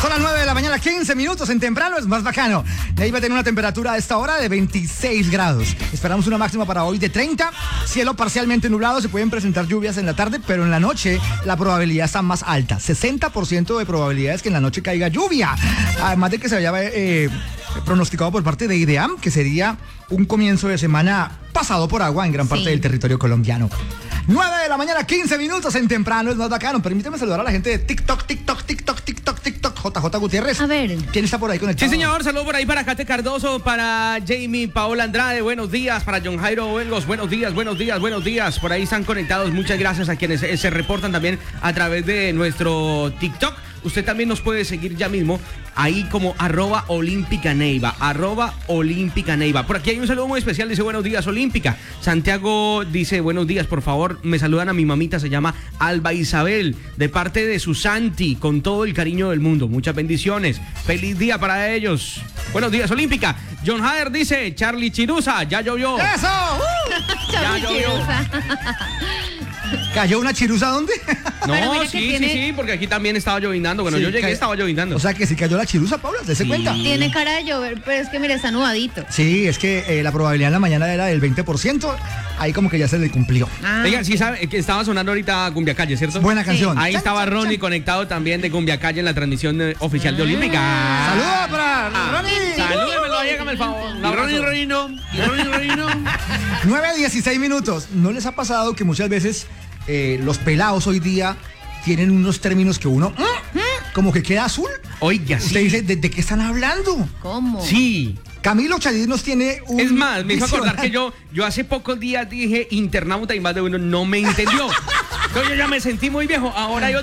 Son las 9 de la mañana, 15 minutos. En temprano es más bacano. Neiva tiene una temperatura a esta hora de 26 grados. Esperamos una máxima para hoy de 30. Cielo parcialmente nublado. Se pueden presentar lluvias en la tarde, pero en la noche la probabilidad está más alta. 60% de probabilidades que en la noche caiga lluvia. Además de que se había pronosticado por parte de IDEAM que sería un comienzo de semana pasado por agua en gran parte del territorio colombiano. 9 de la mañana, 15 minutos en temprano, es más bacano. Permíteme saludar a la gente de TikTok. JJ Gutiérrez. A ver. ¿Quién está por ahí conectado? Sí, señor, saludo por ahí para Kate Cardoso, para Jamie Paola Andrade, buenos días, para John Jairo Huelgos, buenos días. Por ahí están conectados, muchas gracias a quienes se reportan también a través de nuestro TikTok. Usted también nos puede seguir ya mismo ahí como @OlímpicaNeiva. Por aquí hay un saludo muy especial, dice buenos días Olímpica. Santiago dice buenos días, por favor, me saludan a mi mamita, se llama Alba Isabel, de parte de su Santi, con todo el cariño del mundo. Muchas bendiciones, feliz día para ellos. Buenos días Olímpica. John Hader dice Charlie Chiruza, ya llovió. ¡Eso! Ya llovió. ¿Cayó una chirusa dónde? No, sí, porque aquí también estaba llovinando. Cuando yo llegué estaba llovinando. O sea que si cayó la chirusa, Paula, ¿se cuenta? Tiene cara de llover, pero es que mire, está nubadito. Sí, es que la probabilidad en la mañana era del 20%. Ahí como que ya se le cumplió. Oiga, sí sabe que estaba sonando ahorita Cumbia Calle, ¿cierto? Buena canción. Ahí estaba Ronnie conectado también de Cumbia Calle en la transmisión oficial de Olímpica. ¡Saludos para Ronnie! Salúdemelo, hágame el favor. Y Ronnie no. 9:16 minutos. ¿No les ha pasado que muchas veces los pelados hoy día tienen unos términos que uno como que queda azul? Oiga, sí. Usted dice, ¿de qué están hablando? ¿Cómo? Sí. Camilo Chadid nos tiene un... Es más, me hizo acordar que yo hace pocos días dije internauta y más de uno no me entendió. Entonces yo ya me sentí muy viejo. Ahora yo